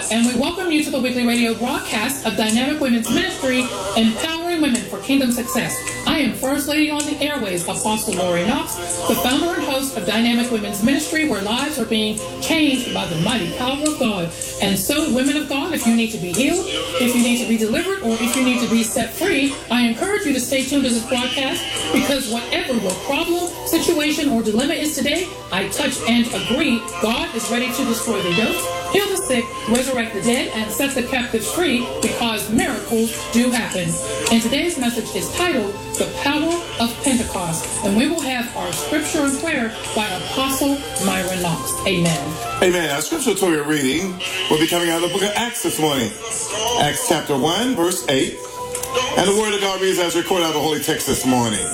and we welcome you to the weekly radio broadcast of Dynamic Women's Ministry, empowering women for kingdom success. I am First Lady on the airways, Apostle Lori Knox, the founder and host of Dynamic Women's Ministry, where lives are being changed by the mighty power of God. And so, women of God, if you need to be healed, if you need to be delivered, or if you need to be set free, I encourage you to stay tuned to this broadcast, because whatever your problem, situation, or dilemma is today, I touch and agree, God is ready to destroy the yokes, heal the sick, resurrect the dead, and set the captives free, because miracles do happen. And today's message is titled, The Power of Pentecost. And we will have our scripture and prayer by Apostle Myron Knox. Amen. Amen. Our scripture reading will be coming out of the book of Acts this morning. Acts chapter 1, verse 8. And the word of God reads as recorded out of the Holy Text this morning.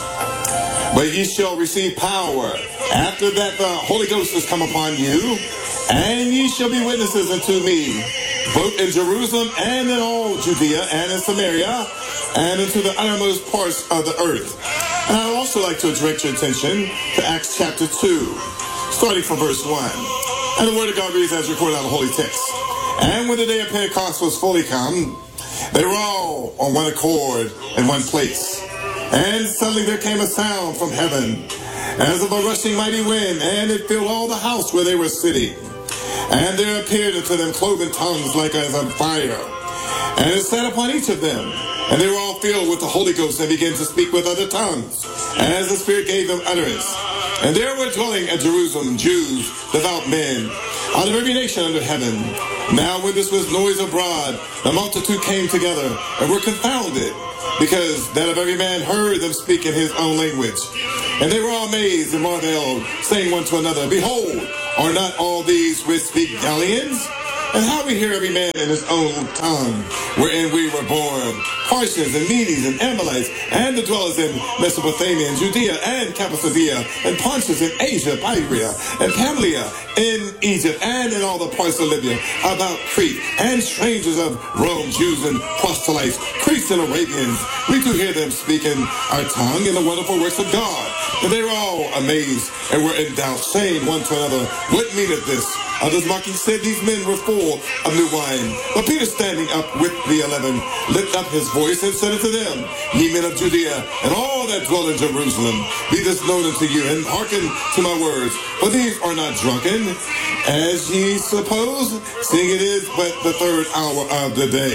But ye shall receive power. After that the Holy Ghost has come upon you, and ye shall be witnesses unto me, both in Jerusalem and in all Judea and in Samaria, and into the uttermost parts of the earth. And I would also like to direct your attention to Acts chapter 2, starting from verse 1. And the word of God reads as recorded out of the Holy Text. And when the day of Pentecost was fully come, they were all on one accord in one place. And suddenly there came a sound from heaven, as of a rushing mighty wind, and it filled all the house where they were sitting. And there appeared unto them cloven tongues like as of fire, and it sat upon each of them. And they were all filled with the Holy Ghost, and began to speak with other tongues, as the Spirit gave them utterance. And there were dwelling at Jerusalem Jews, devout men, out of every nation under heaven. Now when this was noise abroad, the multitude came together, and were confounded, because that of every man heard them speak in his own language. And they were all amazed and marveled, saying one to another, Behold, are not all these which speak Galileans? And how we hear every man in his own tongue, wherein we were born, Parthians and Medes and Amalekites, and the dwellers in Mesopotamia and Judea and Cappadocia and Pontus and Asia, Pyria and Pamphylia, in Egypt and in all the parts of Libya, about Crete, and strangers of Rome, Jews and proselytes, Cretes and Arabians. We do hear them speaking our tongue in the wonderful works of God. And they were all amazed and were in doubt, saying one to another, What meaneth this? Others mocking said, These men were full of new wine. But Peter, standing up with the 11, lifted up his voice and said unto them, Ye men of Judea, and all that dwell in Jerusalem, be this known unto you, and hearken to my words. For these are not drunken, as ye suppose, seeing it is but the third hour of the day.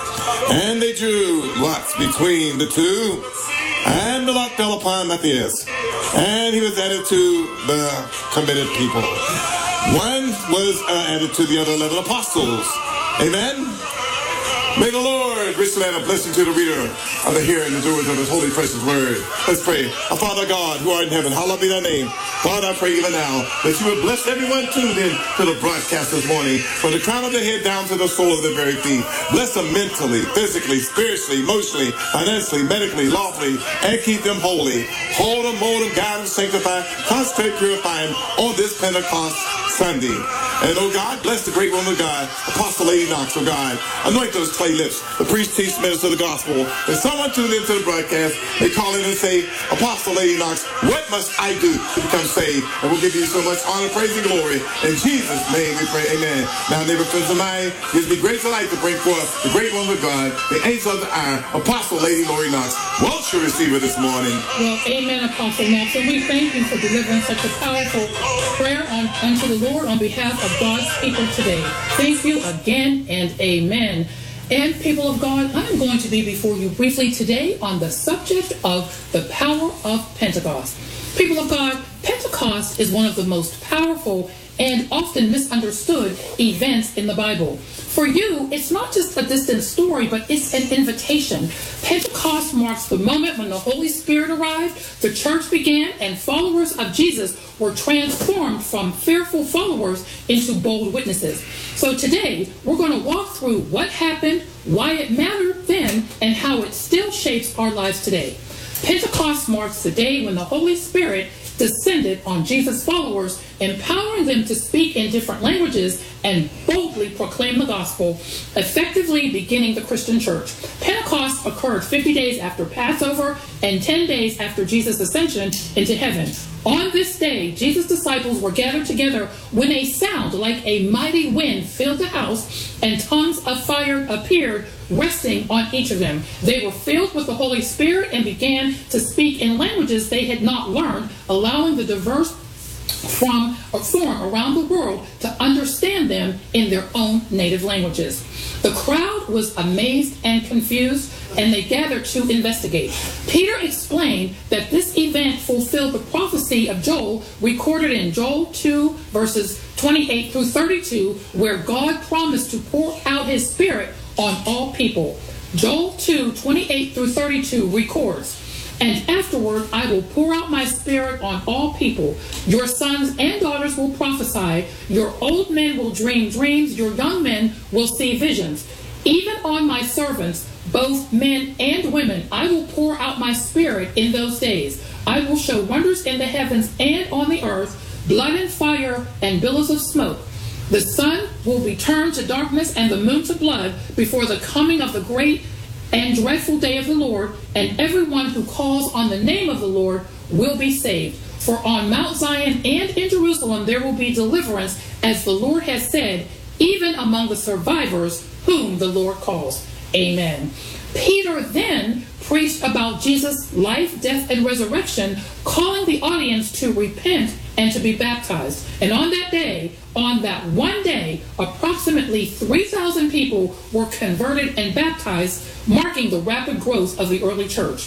And they drew lots between the two, and the lot fell upon Matthias, and he was added to the committed people. One was added to the other 11 apostles. Amen. May the Lord richly add a blessing to the reader of the hearing and the doers of his holy precious word. Let's pray. Our Father God, who art in heaven, hallowed be thy name. Father, I pray even now that you would bless everyone tuned in to the broadcast this morning, from the crown of their head down to the sole of their very feet. Bless them mentally, physically, spiritually, emotionally, financially, medically, lawfully, and keep them holy. Hold them, mold them, guide them, sanctify, consecrate, purify them on this Pentecost Sunday. And, oh God, bless the great woman of God, Apostle Lady Knox, oh God. Anoint those clay lips, the priest, teach, minister the gospel. If someone tuned into the broadcast, they call in and say, Apostle Lady Knox, what must I do to become saved? And we'll give you so much honor, praise, and glory. In Jesus' name we pray, amen. Now, neighbor, friends of mine, gives me great delight to bring forth the great woman of God, the angel of the hour, Apostle Lady Lori Knox. Won't you receive her this morning? Well, amen, Apostle Knox. And we thank you for delivering such a powerful prayer unto the Lord on behalf of God's people today. Thank you again and amen. And people of God, I'm going to be before you briefly today on the subject of the power of Pentecost. People of God, Pentecost is one of the most powerful and often misunderstood events in the Bible. For you, it's not just a distant story, but it's an invitation. Pentecost marks the moment when the Holy Spirit arrived, the church began, and followers of Jesus were transformed from fearful followers into bold witnesses. So today, we're going to walk through what happened, why it mattered then, and how it still shapes our lives today. Pentecost marks the day when the Holy Spirit descended on Jesus' followers, empowering them to speak in different languages and boldly proclaim the gospel, effectively beginning the Christian church. Pentecost occurred 50 days after Passover and 10 days after Jesus' ascension into heaven. On this day, Jesus' disciples were gathered together when a sound like a mighty wind filled the house, and tongues of fire appeared, resting on each of them. They were filled with the Holy Spirit and began to speak in languages they had not learned, allowing the diverse form around the world to understand them in their own native languages. The crowd was amazed and confused, and they gathered to investigate. Peter explained that this event fulfilled the prophecy of Joel recorded in Joel 2 verses 28 through 32, where God promised to pour out his Spirit on all people. Joel 2, 28 through 32 records, "And afterward I will pour out my Spirit on all people. Your sons and daughters will prophesy. Your old men will dream dreams. Your young men will see visions. Even on my servants, both men and women, I will pour out my Spirit in those days. I will show wonders in the heavens and on the earth, blood and fire and billows of smoke. The sun will be turned to darkness and the moon to blood before the coming of the great and dreadful day of the Lord, and everyone who calls on the name of the Lord will be saved. For on Mount Zion and in Jerusalem there will be deliverance, as the Lord has said, even among the survivors whom the Lord calls." Amen. Peter then preached about Jesus' life, death, and resurrection, calling the audience to repent and to be baptized. And on that one day, approximately 3,000 people were converted and baptized, marking the rapid growth of the early church.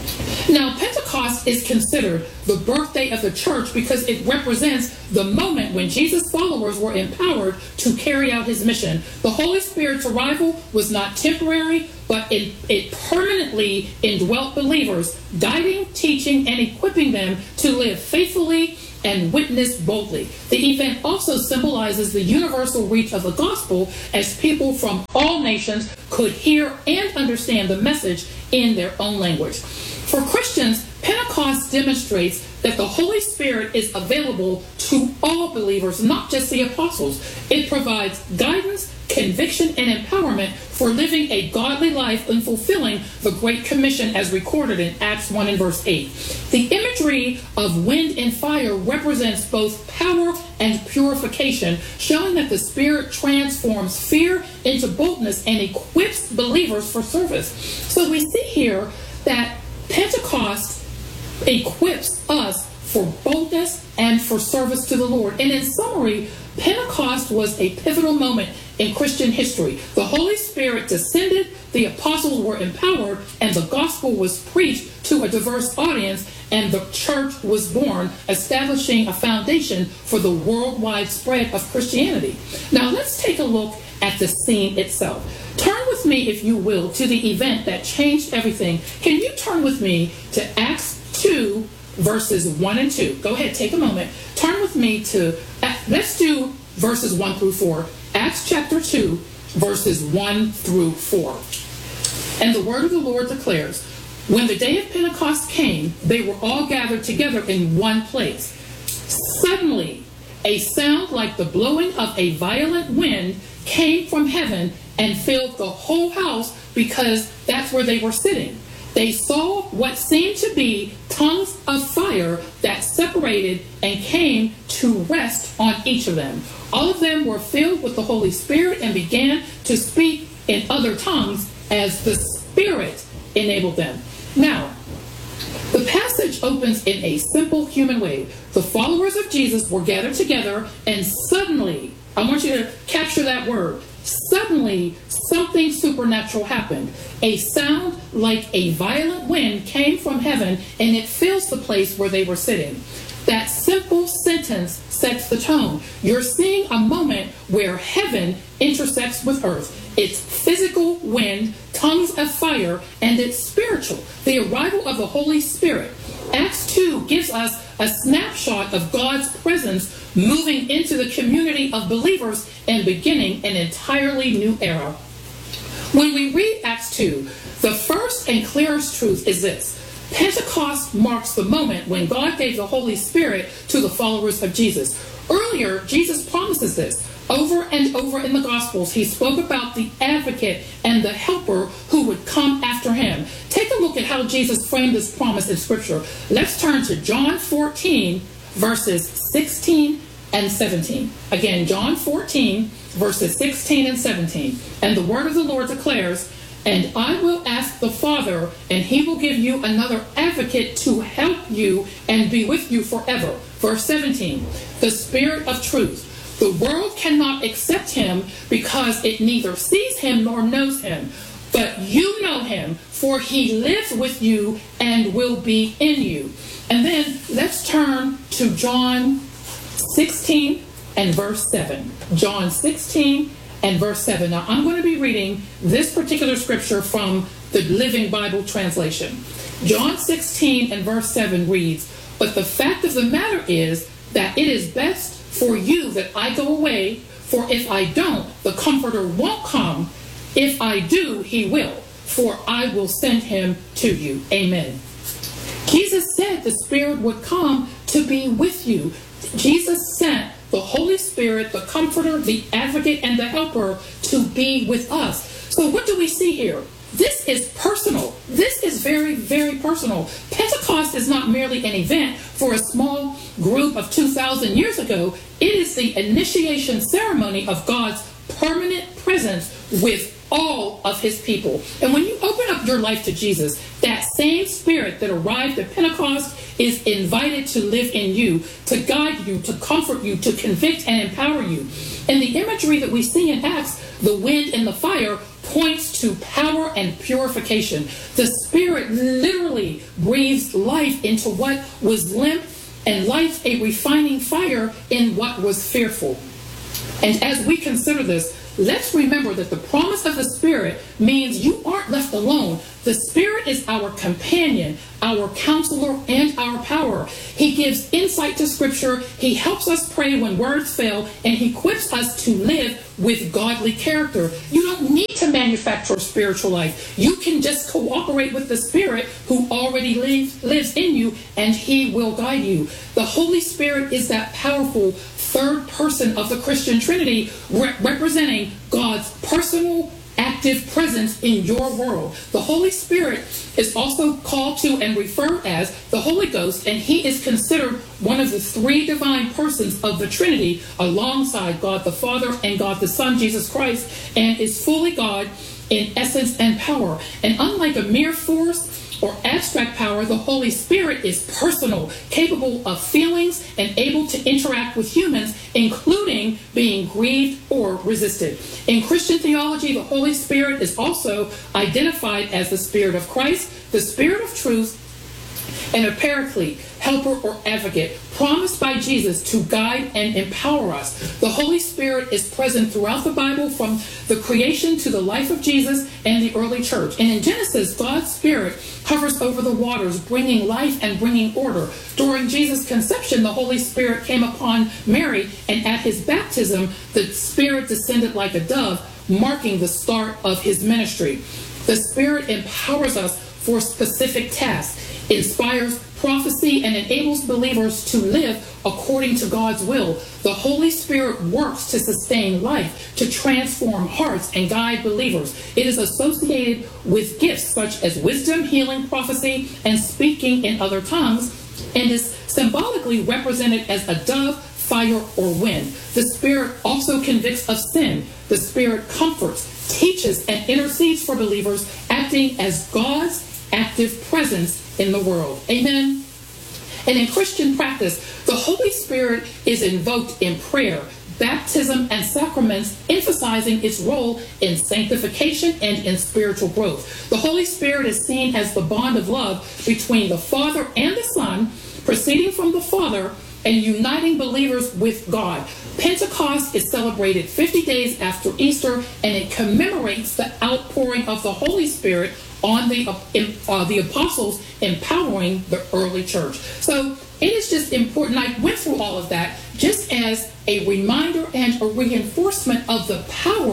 Now, Pentecost is considered the birthday of the church because it represents the moment when Jesus' followers were empowered to carry out his mission. The Holy Spirit's arrival was not temporary, but it permanently indwelt believers, guiding, teaching, and equipping them to live faithfully and witness boldly. The event also symbolizes the universal reach of the gospel, as people from all nations could hear and understand the message in their own language. For Christians, Pentecost demonstrates that the Holy Spirit is available to all believers, not just the apostles. It provides guidance, conviction, and empowerment for living a godly life and fulfilling the Great Commission as recorded in Acts 1 and verse 8. The imagery of wind and fire represents both power and purification, showing that the Spirit transforms fear into boldness and equips believers for service. So we see here that Pentecost equips us for boldness and for service to the Lord. And in summary, Pentecost was a pivotal moment in Christian history. The Holy Spirit descended, the apostles were empowered, and the gospel was preached to a diverse audience, and the church was born, establishing a foundation for the worldwide spread of Christianity. Now let's take a look at the scene itself. Turn with me, if you will, to the event that changed everything. Can you turn with me to Acts 2, verses 1 and 2? Go ahead, take a moment. Turn with me to, let's do verses 1 through 4. Acts chapter 2, verses 1 through 4. And the word of the Lord declares, "When the day of Pentecost came, they were all gathered together in one place. Suddenly, a sound like the blowing of a violent wind came from heaven and filled the whole house, because that's where they were sitting. They saw what seemed to be tongues of fire that separated and came to rest on each of them. All of them were filled with the Holy Spirit and began to speak in other tongues as the Spirit enabled them." Now, the passage opens in a simple human way. The followers of Jesus were gathered together, and suddenly, I want you to capture that word, suddenly something supernatural happened. A sound like a violent wind came from heaven, and it fills the place where they were sitting. That simple sentence sets the tone. You're seeing a moment where heaven intersects with earth. It's physical wind, tongues of fire, and it's spiritual, the arrival of the Holy Spirit. Acts 2 gives us a snapshot of God's presence moving into the community of believers and beginning an entirely new era. When we read Acts 2, the first and clearest truth is this: Pentecost marks the moment when God gave the Holy Spirit to the followers of Jesus. Earlier, Jesus promises this: Over and over in the Gospels, he spoke about the advocate and the helper who would come after him. Take a look at how Jesus framed this promise in Scripture. Let's turn to John 14, verses 16 and 17. Again, John 14, verses 16 and 17. And the word of the Lord declares, "And I will ask the Father, and he will give you another advocate to help you and be with you forever." Verse 17, the Spirit of truth. The world cannot accept him because it neither sees him nor knows him. But you know him, for he lives with you and will be in you. And then let's turn to John 16 and verse 7. John 16 and verse 7. Now I'm going to be reading this particular scripture from the Living Bible translation. John 16 and verse 7 reads, "But the fact of the matter is that it is best for you that I go away, for if I don't, the Comforter won't come. If I do, he will, for I will send him to you." Amen. Jesus said the Spirit would come to be with you. Jesus sent the Holy Spirit, the Comforter, the Advocate, and the Helper to be with us. So what do we see here? This is personal. This is very, very personal. Pentecost is not merely an event for a small group of 2,000 years ago. It is the initiation ceremony of God's permanent presence with all of his people. And when you open up your life to Jesus, that same Spirit that arrived at Pentecost is invited to live in you, to guide you, to comfort you, to convict and empower you. And the imagery that we see in Acts, the wind and the fire, points to power and purification. The Spirit literally breathes life into what was limp and lights a refining fire in what was fearful. And as we consider this, let's remember that the promise of the Spirit means you aren't left alone. The Spirit is our companion, our counselor, and our power. He gives insight to Scripture. He helps us pray when words fail, and he equips us to live with godly character. You don't need to manufacture a spiritual life. You can just cooperate with the Spirit who already lives in you, and he will guide you. The Holy Spirit is that powerful third person of the Christian Trinity, representing God's personal, active presence in your world. The Holy Spirit is also called to and referred as the Holy Ghost, and he is considered one of the three divine persons of the Trinity alongside God the Father and God the Son, Jesus Christ, and is fully God in essence and power. And unlike a mere force or abstract power, the Holy Spirit is personal, capable of feelings, and able to interact with humans, including being grieved or resisted. In Christian theology, the Holy Spirit is also identified as the Spirit of Christ, the Spirit of truth, and a paraclete, helper or advocate, promised by Jesus to guide and empower us. The Holy Spirit is present throughout the Bible, from the creation to the life of Jesus and the early church. And in Genesis, God's Spirit hovers over the waters, bringing life and bringing order. During Jesus' conception, the Holy Spirit came upon Mary, and at his baptism, the Spirit descended like a dove, marking the start of his ministry. The Spirit empowers us for specific tasks, inspires prophecy, and enables believers to live according to God's will. The Holy Spirit works to sustain life, to transform hearts, and guide believers. It is associated with gifts such as wisdom, healing, prophecy, and speaking in other tongues, and is symbolically represented as a dove, fire, or wind. The Spirit also convicts of sin. The Spirit comforts, teaches, and intercedes for believers, acting as God's active presence in the world. Amen. And in Christian practice, the Holy Spirit is invoked in prayer, baptism, and sacraments, emphasizing its role in sanctification and in spiritual growth. The Holy Spirit is seen as the bond of love between the Father and the Son, proceeding from the Father and uniting believers with God. Pentecost is celebrated 50 days after Easter, and it commemorates the outpouring of the Holy Spirit on the apostles, empowering the early church. So it is just important. I went through all of that just as a reminder and a reinforcement of the power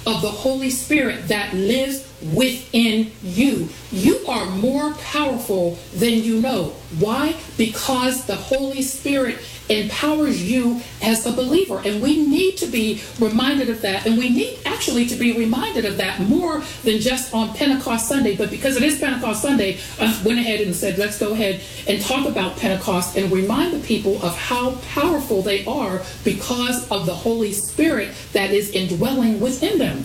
of the Holy Spirit that lives within you. You are more powerful than you know. Why? Because the Holy Spirit empowers you as a believer. And we need to be reminded of that. And we need actually to be reminded of that more than just on Pentecost Sunday. But because it is Pentecost Sunday, I went ahead and said, let's go ahead and talk about Pentecost and remind the people of how powerful they are because of the Holy Spirit that is indwelling within them.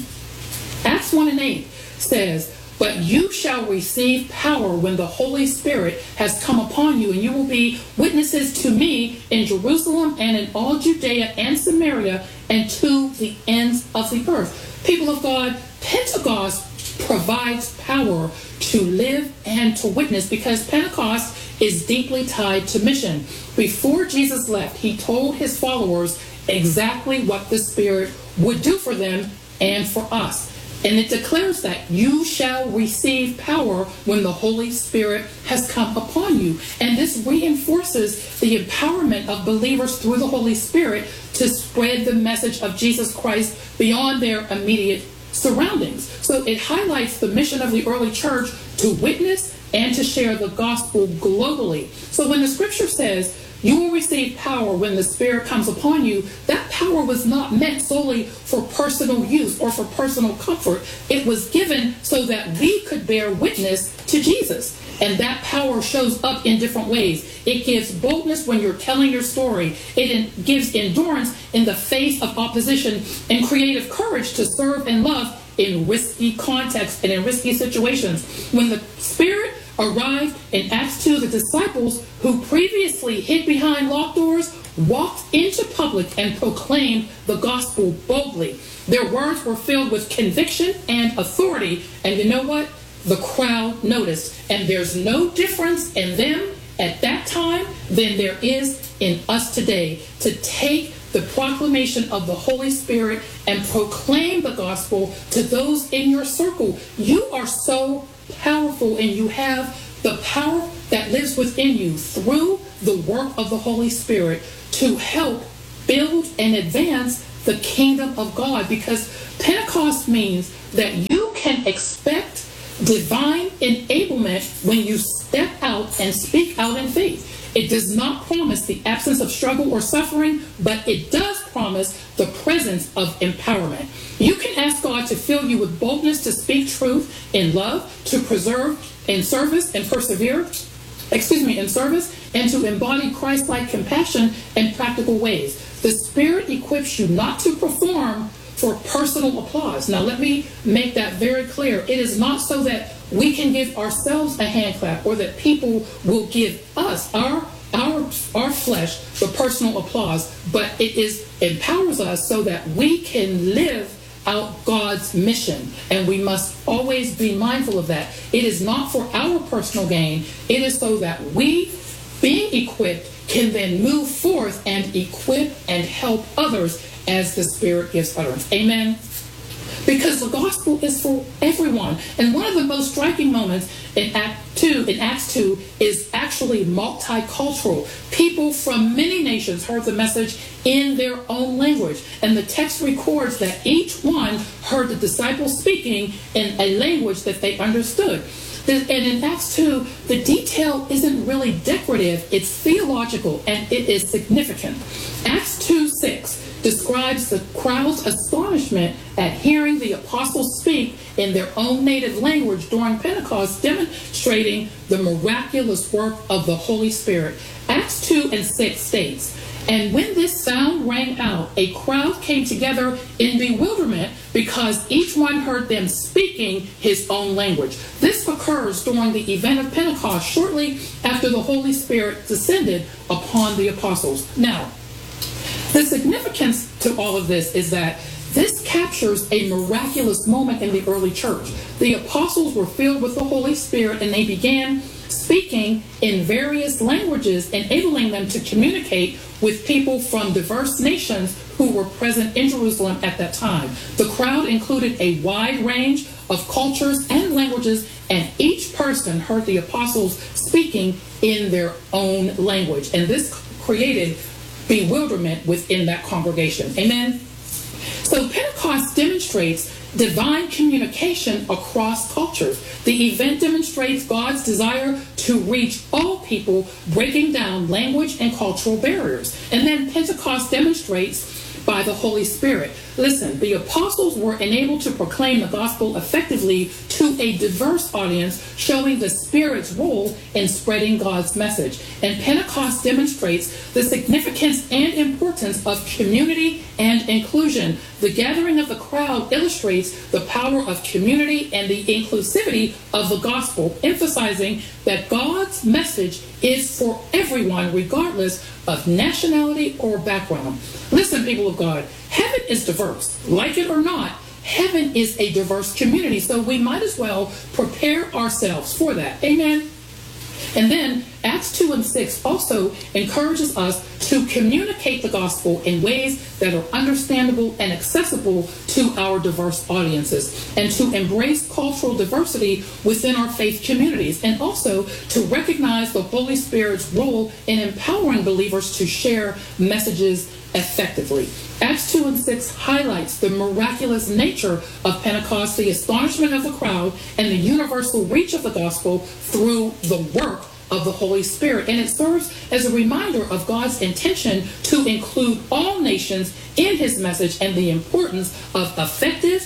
Acts 1:8 says, but you shall receive power when the Holy Spirit has come upon you, and you will be witnesses to me in Jerusalem and in all Judea and Samaria and to the ends of the earth. People of God, Pentecost provides power to live and to witness because Pentecost is deeply tied to mission. Before Jesus left, he told his followers exactly what the Spirit would do for them and for us. And it declares that you shall receive power when the Holy Spirit has come upon you. And this reinforces the empowerment of believers through the Holy Spirit to spread the message of Jesus Christ beyond their immediate surroundings. So it highlights the mission of the early church to witness and to share the gospel globally. So when the scripture says, you will receive power when the Spirit comes upon you, that power was not meant solely for personal use or for personal comfort. It was given so that we could bear witness to Jesus. And that power shows up in different ways. It gives boldness when you're telling your story. It gives endurance in the face of opposition and creative courage to serve and love in risky contexts and in risky situations. When the Spirit arrived in Acts 2, the disciples who previously hid behind locked doors walked into public and proclaimed the gospel boldly. Their words were filled with conviction and authority. And you know what? The crowd noticed. And there's no difference in them at that time than there is in us today to take the proclamation of the Holy Spirit and proclaim the gospel to those in your circle. You are so powerful, and you have the power that lives within you through the work of the Holy Spirit to help build and advance the kingdom of God, because Pentecost means that you can expect divine enablement when you step out and speak out in faith. It does not promise the absence of struggle or suffering, but it does promise the presence of empowerment. You can ask God to fill you with boldness to speak truth in love, to preserve in service and persevere, in service, and to embody Christ-like compassion in practical ways. The Spirit equips you not to perform for personal applause. Now, let me make that very clear. It is not so that we can give ourselves a hand clap or that people will give us, our flesh, the personal applause, but it empowers us so that we can live out God's mission. And we must always be mindful of that. It is not for our personal gain. It is so that we, being equipped, can then move forth and equip and help others as the Spirit gives utterance. Amen. Because the gospel is for everyone. And one of the most striking moments in Acts 2 is actually multicultural. People from many nations heard the message in their own language. And the text records that each one heard the disciples speaking in a language that they understood. And in Acts 2, the detail isn't really decorative, it's theological, and it is significant. Acts 2:6 describes the crowd's astonishment at hearing the apostles speak in their own native language during Pentecost, demonstrating the miraculous work of the Holy Spirit. Acts 2:6 states, and when this sound rang out, a crowd came together in bewilderment because each one heard them speaking his own language. This occurs during the event of Pentecost, shortly after the Holy Spirit descended upon the apostles. Now, the significance to all of this is that this captures a miraculous moment in the early church. The apostles were filled with the Holy Spirit and they began speaking in various languages, enabling them to communicate with people from diverse nations who were present in Jerusalem at that time. The crowd included a wide range of cultures and languages, and each person heard the apostles speaking in their own language. And this created bewilderment within that congregation. Amen. So Pentecost demonstrates divine communication across cultures. The event demonstrates God's desire to reach all people, breaking down language and cultural barriers. And then Pentecost demonstrates by the Holy Spirit. Listen, the apostles were enabled to proclaim the gospel effectively to a diverse audience, showing the Spirit's role in spreading God's message. And Pentecost demonstrates the significance and importance of community and inclusion. The gathering of the crowd illustrates the power of community and the inclusivity of the gospel, emphasizing that God's message is for everyone, regardless of nationality or background. Listen, people of God, heaven is diverse. Like it or not, heaven is a diverse community, so we might as well prepare ourselves for that. Amen. And then Acts 2 and 6 also encourages us to communicate the gospel in ways that are understandable and accessible to our diverse audiences, and to embrace cultural diversity within our faith communities, and also to recognize the Holy Spirit's role in empowering believers to share messages effectively. Acts 2 and 6 highlights the miraculous nature of Pentecost, the astonishment of the crowd, and the universal reach of the gospel through the work of the Holy Spirit. And it serves as a reminder of God's intention to include all nations in his message and the importance of effective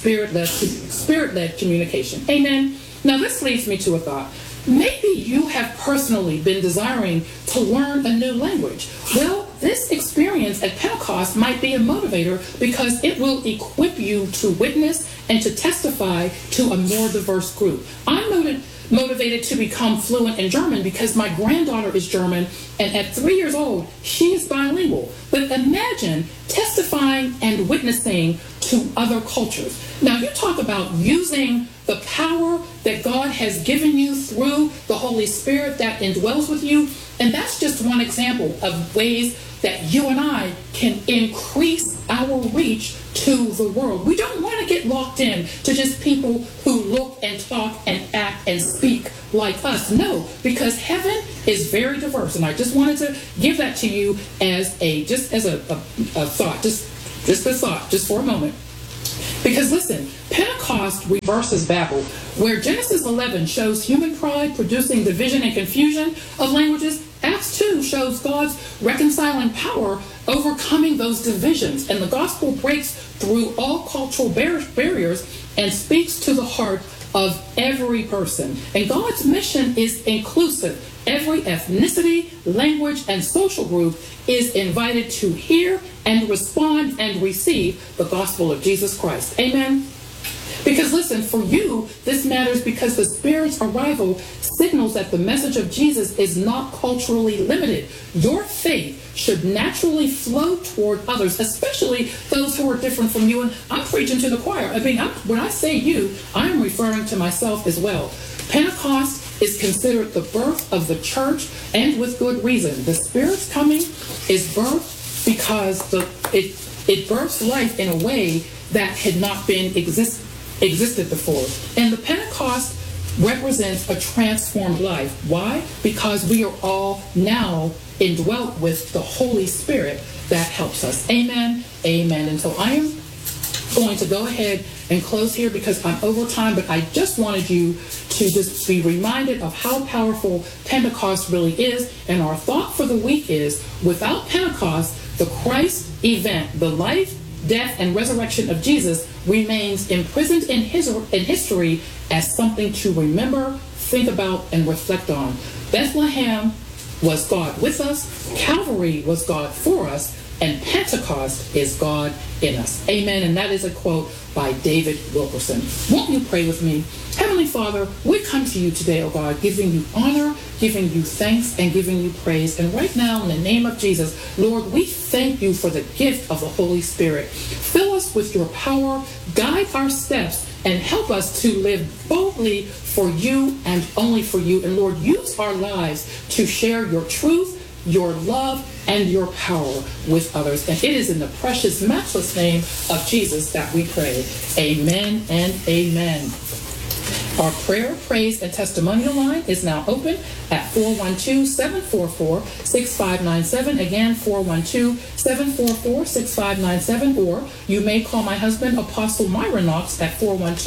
spirit-led communication. Amen. Now this leads me to a thought. Maybe you have personally been desiring to learn a new language. Well, this experience at Pentecost might be a motivator, because it will equip you to witness and to testify to a more diverse group. I'm motivated to become fluent in German because my granddaughter is German, and at 3 years old, she is bilingual. But imagine testifying and witnessing to other cultures. Now, you talk about using the power that God has given you through the Holy Spirit that indwells with you, and that's just one example of ways that you and I can increase our reach to the world. We don't want to get locked in to just people who look and talk and act and speak like us. No, because heaven is very diverse, and I just wanted to give that to you as a thought, just a thought, just for a moment. Because listen, Pentecost reverses Babel, where Genesis 11 shows human pride producing division and confusion of languages. Acts 2 shows God's reconciling power overcoming those divisions, and the gospel breaks through all cultural barriers and speaks to the heart of every person. And God's mission is inclusive. Every ethnicity, language, and social group is invited to hear and respond and receive the gospel of Jesus Christ. Amen. Because listen, for you, this matters because the Spirit's arrival signals that the message of Jesus is not culturally limited. Your faith should naturally flow toward others, especially those who are different from you. And I'm preaching to the choir. When I say you, I'm referring to myself as well. Pentecost is considered the birth of the church, and with good reason. The Spirit's coming is birthed because it births life in a way that had not been existed before. And the Pentecost represents a transformed life. Why? Because we are all now indwelt with the Holy Spirit that helps us. Amen. Amen. And so I am going to go ahead and close here because I'm over time, but I just wanted you to just be reminded of how powerful Pentecost really is. And our thought for the week is, without Pentecost, the Christ event, the life, death, and resurrection of Jesus remains imprisoned in history as something to remember, think about, and reflect on. Bethlehem was God with us, Calvary was God for us, and Pentecost is God in us. Amen. And that is a quote by David Wilkerson. Won't you pray with me? Heavenly Father, we come to you today, oh God, giving you honor, giving you thanks, and giving you praise. And right now, in the name of Jesus, Lord, we thank you for the gift of the Holy Spirit. Fill us with your power, guide our steps, and help us to live boldly for you and only for you. And Lord, use our lives to share your truth, your love, and your power with others. And it is in the precious, matchless name of Jesus that we pray. Amen and amen. Our prayer, praise, and testimonial line is now open at 412-744-6597. Again, 412-744-6597. Or you may call my husband, Apostle Myra Knox, at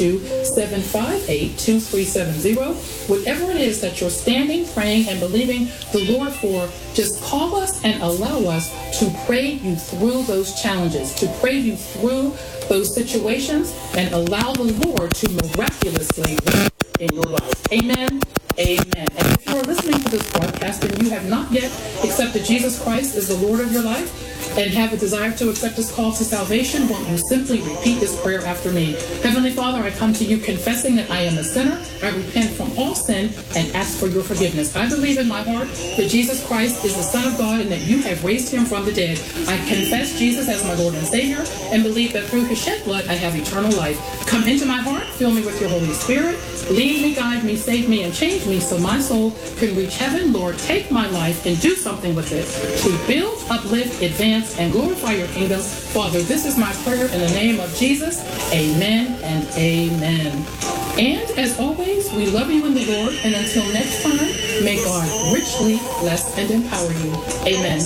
412-758-2370. Whatever it is that you're standing, praying, and believing the Lord for, just call us and allow us to pray you through those challenges, to pray you through those situations, and allow the Lord to miraculously work in your life. Amen. Amen. And if you are listening to this broadcast and you have not yet accepted Jesus Christ as the Lord of your life and have a desire to accept his call to salvation, won't you simply repeat this prayer after me? Heavenly Father, I come to you confessing that I am a sinner. I repent from all sin and ask for your forgiveness. I believe in my heart that Jesus Christ is the Son of God and that you have raised him from the dead. I confess Jesus as my Lord and Savior and believe that through his shed blood I have eternal life. Come into my heart, fill me with your Holy Spirit, lead me, guide me, save me, and change me so my soul can reach heaven. Lord, take my life and do something with it to build, uplift, advance, and glorify your kingdom. Father, this is my prayer in the name of Jesus. Amen and amen. And as always, we love you in the Lord. And until next time, may God richly bless and empower you. Amen.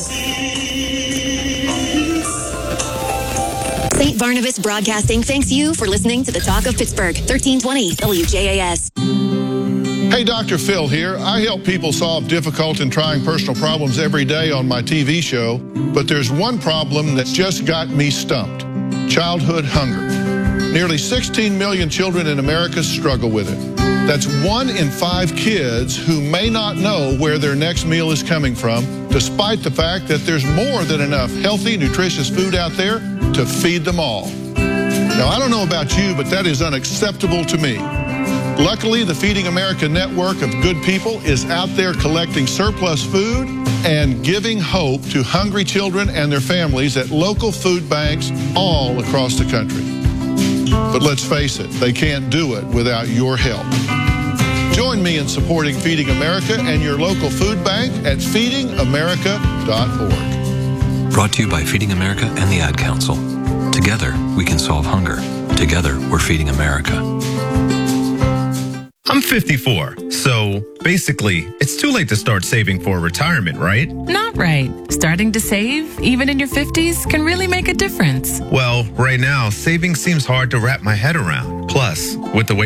St. Barnabas Broadcasting thanks you for listening to the Talk of Pittsburgh, 1320 WJAS. Hey, Dr. Phil here. I help people solve difficult and trying personal problems every day on my TV show, but there's one problem that's just got me stumped: childhood hunger. Nearly 16 million children in America struggle with it. That's 1 in 5 kids who may not know where their next meal is coming from, despite the fact that there's more than enough healthy, nutritious food out there to feed them all. Now, I don't know about you, but that is unacceptable to me. Luckily, the Feeding America network of good people is out there collecting surplus food and giving hope to hungry children and their families at local food banks all across the country. But let's face it, they can't do it without your help. Join me in supporting Feeding America and your local food bank at feedingamerica.org. Brought to you by Feeding America and the Ad Council. Together, we can solve hunger. Together, we're feeding America. I'm 54, so basically, it's too late to start saving for retirement, right? Not right. Starting to save, even in your 50s, can really make a difference. Well, right now, saving seems hard to wrap my head around. Plus, with the way